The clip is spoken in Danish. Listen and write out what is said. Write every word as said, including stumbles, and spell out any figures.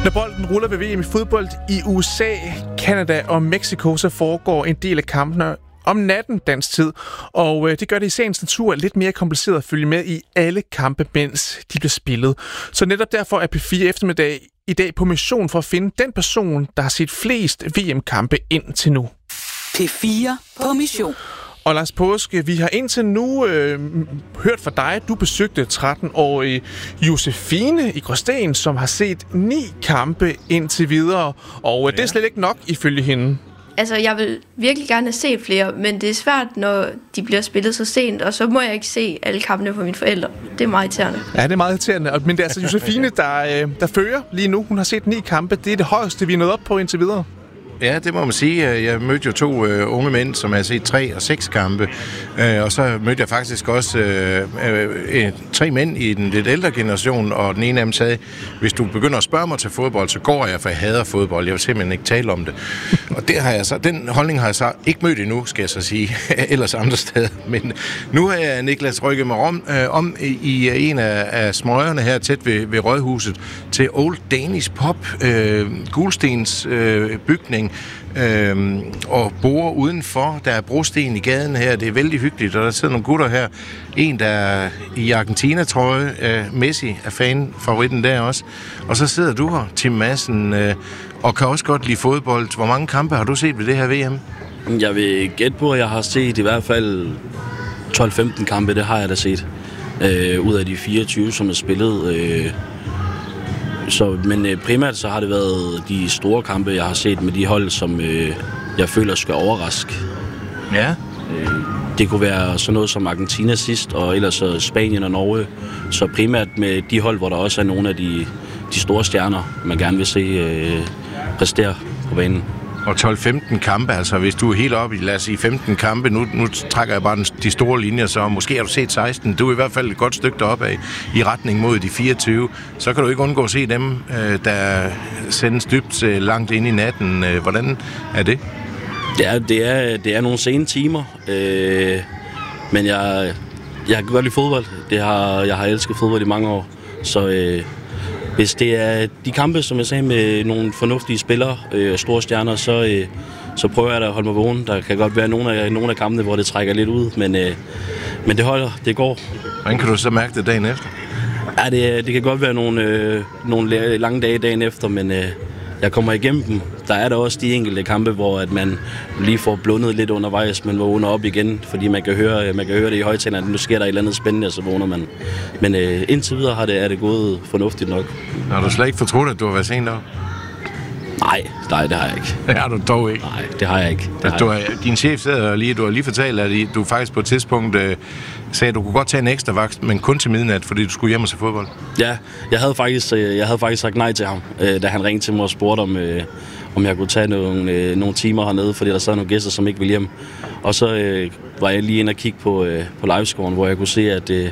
Når bolden ruller ved V M i fodbold i U S A, Canada og Mexico, så foregår en del af kampene om natten dansk tid, og det gør det i sagens natur lidt mere kompliceret at følge med i alle kampe, mens de bliver spillet. Så netop derfor er P fire Eftermiddag i dag på mission for at finde den person, der har set flest V M-kampe indtil nu. P fire på mission. Og Lars Paaske, vi har indtil nu øh, hørt fra dig. Du besøgte tretten-årige Josefine i Gråsten, som har set ni kampe indtil videre. Og ja. Det er slet ikke nok ifølge hende. Altså, jeg vil virkelig gerne se flere, men det er svært, når de bliver spillet så sent, og så må jeg ikke se alle kampene for mine forældre. Det er meget irriterende. Ja, det er meget irriterende. Men det er altså Josefine, der, der fører lige nu. Hun har set ni kampe. Det er det højeste, vi er nået op på indtil videre. Ja, det må man sige. Jeg mødte jo to øh, unge mænd, som har set tre og seks kampe. Øh, og så mødte jeg faktisk også øh, øh, tre mænd i den lidt ældre generation, og den ene af dem sagde, hvis du begynder at spørge mig til fodbold, så går jeg, for jeg hader fodbold. Jeg vil simpelthen ikke tale om det. Og det har jeg så, den holdning har jeg så ikke mødt endnu, skal jeg så sige, ellers andre steder. Men nu har jeg, Niklas, rykket mig om, øh, om i en af, af smøgerne her tæt ved, ved Rådhuset til Old Danish Pub, øh, Gulstens øh, bygning. Øhm, og bor udenfor. Der er brosten i gaden her. Det er vældig hyggeligt, og der sidder nogle gutter her. En, der er i Argentina-trøje. Øh, Messi er fan-favoritten der også. Og så sidder du her, Tim Madsen, øh, og kan også godt lide fodbold. Hvor mange kampe har du set ved det her V M? Jeg vil gætte på, at jeg har set i hvert fald tolv femten kampe. Det har jeg da set. Øh, ud af de fireogtyve, som er spillet. Øh, Så, men øh, primært så har det været de store kampe, jeg har set med de hold, som øh, jeg føler skal overraske. Ja. Øh, det kunne være sådan noget som Argentina sidst, og ellers så Spanien og Norge. Så primært med de hold, hvor der også er nogle af de, de store stjerner, man gerne vil se øh, præstere på banen. Og tolv femten kampe, altså hvis du er helt oppe i, lad os sige, femten kampe, nu, nu trækker jeg bare den, de store linjer, så måske har du set seksten, du er i hvert fald et godt stykke deroppe af, i retning mod de fireogtyve, så kan du ikke undgå at se dem, øh, der sendes dybt øh, langt ind i natten. Øh, hvordan er det? Det er, det er, det er nogle sene timer, øh, men jeg, jeg kan godt lide fodbold. Det har, jeg har elsket fodbold i mange år, så... Øh, Hvis det er de kampe, som jeg sagde, med nogle fornuftige spillere, øh, store stjerner, så, øh, så prøver jeg da at holde mig vågen. Der kan godt være nogle af, nogle af kampene, hvor det trækker lidt ud, men, øh, men det holder, det går. Hvordan kan du så mærke det dagen efter? Ja, det, det kan godt være nogle, øh, nogle lange dage dagen efter, men øh, jeg kommer igennem dem. Der er der også de enkelte kampe, hvor at man lige får blundet lidt undervejs, men vågner op igen, fordi man kan høre, man kan høre det i højtalerne, at nu sker der et eller andet spændende, og så vågner man. Men øh, indtil videre har det, er det gået fornuftigt nok. Har du slet ikke fortrudt, at du har været sent op? Nej, nej, det har jeg ikke. Det har du dog ikke. Nej, det har jeg ikke. Det har du jeg. Har, din chef sidder lige, du har lige fortalt, at du faktisk på et tidspunkt øh, sagde, at du kunne godt tage en ekstra vagt, men kun til midnat, fordi du skulle hjem og se fodbold. Ja, jeg havde faktisk, jeg havde faktisk sagt nej til ham, øh, da han ringede til mig og spurgte, om, øh, om jeg kunne tage nogle, øh, nogle timer hernede, fordi der sad nogle gæster, som ikke ville hjem. Og så øh, var jeg lige inde og kigge på, øh, på livescoren, hvor jeg kunne se, at, øh,